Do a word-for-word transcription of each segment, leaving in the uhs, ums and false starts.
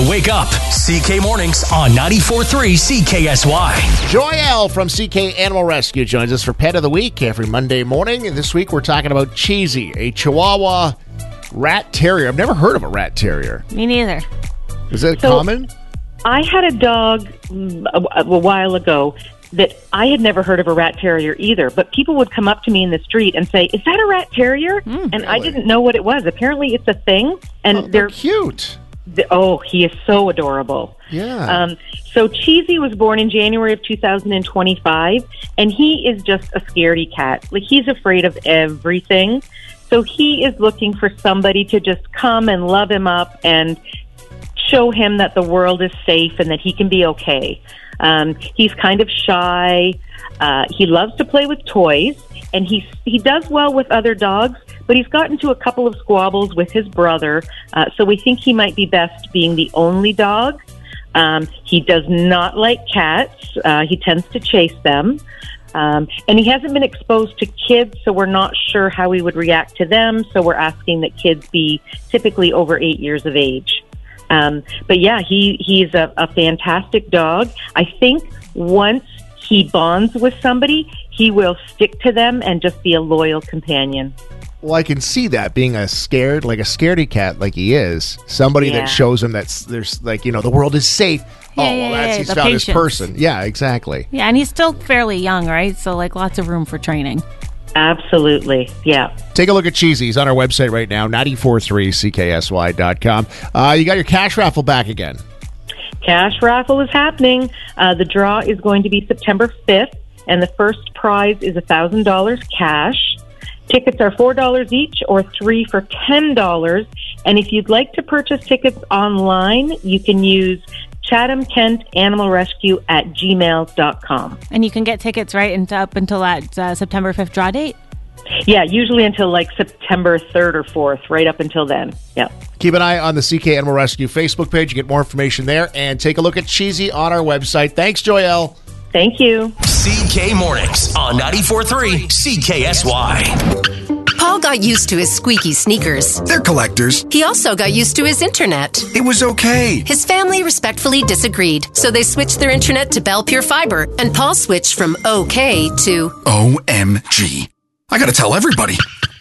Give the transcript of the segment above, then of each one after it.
So wake up. C K Mornings on ninety-four point three C K S Y. Joyelle from C K Animal Rescue joins us for Pet of the Week every Monday morning. And this week we're talking about Cheesy, a Chihuahua rat terrier. I've never heard of a rat terrier. Me neither. Is that So- common? I had a dog mm, a, a while ago that I had never heard of a rat terrier either, but people would come up to me in the street and say, "Is that a rat terrier?" Mm, and I really? didn't know what it was. Apparently it's a thing, and Oh, they're, they're cute. th- oh, he is so adorable. Yeah. Um, so Cheesy was born in January of two thousand twenty-five, and he is just a scaredy cat. Like, he's afraid of everything. So he is looking for somebody to just come and love him up and show him that the world is safe and that he can be okay. Um, he's kind of shy. Uh, he loves to play with toys, and he he does well with other dogs, but he's gotten into a couple of squabbles with his brother, uh, so we think he might be best being the only dog. Um, he does not like cats. Uh, he tends to chase them. Um, and he hasn't been exposed to kids, so we're not sure how he would react to them, so we're asking that kids be typically over eight years of age. Um, but yeah, he, he's a, a fantastic dog. I think once he bonds with somebody, he will stick to them and just be a loyal companion. Well, I can see that being a scared, like a scaredy cat, like he is. Somebody Yeah. that shows him that's there's like, you know, the world is safe. Yeah, oh, yeah, well, that's yeah, he's the found his patience. person. Yeah, exactly. Yeah, and he's still fairly young, right? So, like, lots of room for training. Absolutely, yeah. Take a look at Cheesy. He's on our website right now, ninety-four point three C K S Y dot com. Uh, you got your cash raffle back again. Cash raffle is happening. Uh, the draw is going to be September fifth, and the first prize is one thousand dollars cash. Tickets are four dollars each or three for ten dollars. And if you'd like to purchase tickets online, you can use Chatham Kent Animal Rescue at gmail dot com. And you can get tickets right into, up until that uh, September fifth draw date. Yeah, usually until like September third or fourth, right up until then. Yeah. Keep an eye on the C K Animal Rescue Facebook page. You get more information there. And take a look at Cheesy on our website. Thanks, Joyelle. Thank you. C K Mornings on ninety-four point three C K S Y. Paul got used to his squeaky sneakers. They're collectors. He also got used to his internet. It was okay. His family respectfully disagreed, so they switched their internet to Bell Pure Fiber, and Paul switched from okay to O M G. I gotta tell everybody.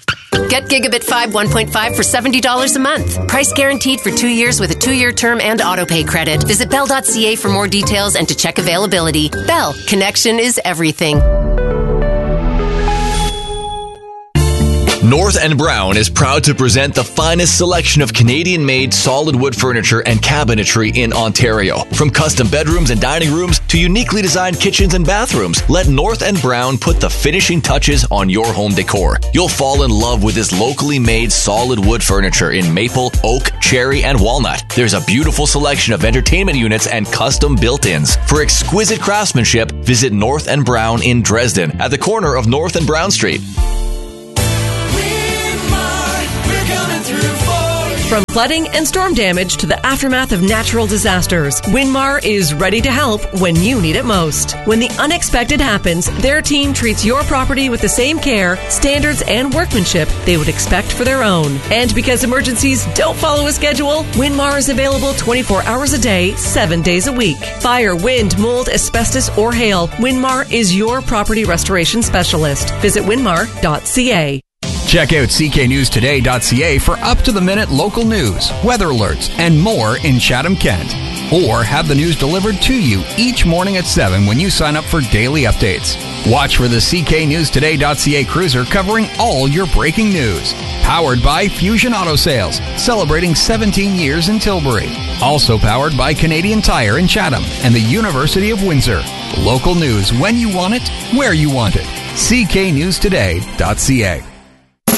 Get Gigabit five one point five for seventy dollars a month. Price guaranteed for two years with a two-year term and autopay credit. Visit bell dot c a for more details and to check availability. Bell, connection is everything. North and Brown is proud to present the finest selection of Canadian-made solid wood furniture and cabinetry in Ontario. From custom bedrooms and dining rooms to uniquely designed kitchens and bathrooms, let North and Brown put the finishing touches on your home decor. You'll fall in love with this locally made solid wood furniture in maple, oak, cherry, and walnut. There's a beautiful selection of entertainment units and custom built-ins. For exquisite craftsmanship, visit North and Brown in Dresden at the corner of North and Brown Street. From flooding and storm damage to the aftermath of natural disasters, Winmar is ready to help when you need it most. When the unexpected happens, their team treats your property with the same care, standards, and workmanship they would expect for their own. And because emergencies don't follow a schedule, Winmar is available twenty-four hours a day, seven days a week. Fire, wind, mold, asbestos, or hail, Winmar is your property restoration specialist. Visit winmar dot c a. Check out c k news today dot c a for up-to-the-minute local news, weather alerts, and more in Chatham-Kent. Or have the news delivered to you each morning at seven when you sign up for daily updates. Watch for the c k news today dot c a cruiser covering all your breaking news. Powered by Fusion Auto Sales, celebrating seventeen years in Tilbury. Also powered by Canadian Tire in Chatham and the University of Windsor. Local news when you want it, where you want it. c k news today dot c a.